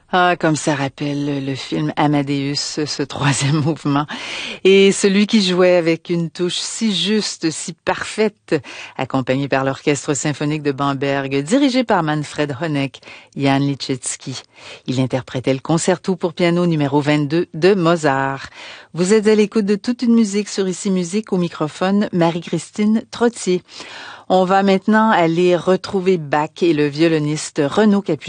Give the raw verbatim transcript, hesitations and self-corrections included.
Ah, comme ça rappelle le film Amadeus, ce troisième mouvement. Et celui qui jouait avec une touche si juste, si parfaite, accompagné par l'Orchestre symphonique de Bamberg, dirigé par Manfred Honeck, Jan Liszewski. Il interprétait le concerto pour piano numéro vingt-deux de Mozart. Vous êtes à l'écoute de toute une musique sur Ici Musique, au microphone Marie-Christine Trottier. On va maintenant aller retrouver Bach et le violoniste Renaud Capuçon.